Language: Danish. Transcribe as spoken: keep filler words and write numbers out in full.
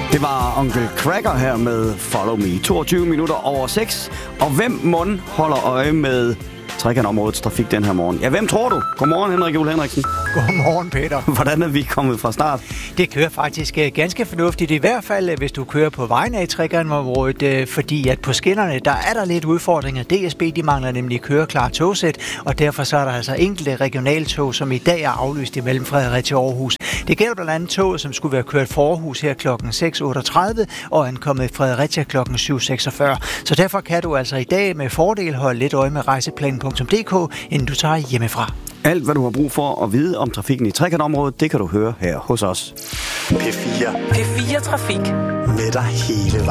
Det var Onkel Cracker her med Follow Me. toogtyve minutter over seks. Og hvem mon holder øje med trekantområdets trafik den her morgen? Ja, hvem tror du? Godmorgen, Henrik Juhl Henriksen. Godmorgen, Peter. Hvordan er vi kommet fra start? Det kører faktisk ganske fornuftigt, i hvert fald hvis du kører på vejen af trekantområdet, fordi at på skinnerne, der er der lidt udfordringer. D S B, de mangler nemlig køreklar togsæt, og derfor så er der altså enkelte regionaltog, som i dag er aflyst imellem Fredericia og Aarhus. Det gælder blandt andet toget, som skulle være kørt for Aarhus her klokken seks otteogtredive og ankommet i Fredericia klokken syv seksogfyrre. Så derfor kan du altså i dag med fordel holde lidt øje med rejseplanen punktum d k, inden du tager hjemmefra. Alt, hvad du har brug for at vide om trafikken i trekantområdet, det kan du høre her hos os. P fire. P fire Trafik. Med dig hele vejen.